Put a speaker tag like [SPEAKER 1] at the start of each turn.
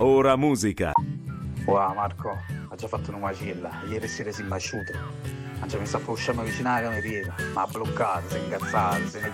[SPEAKER 1] Ora musica.
[SPEAKER 2] Wow Marco, ha già fatto una macella, ieri sera si è basciuto. Ha già messo a fare uscire vicino alla cameriera, ma ha bloccato, si è incazzato, se ne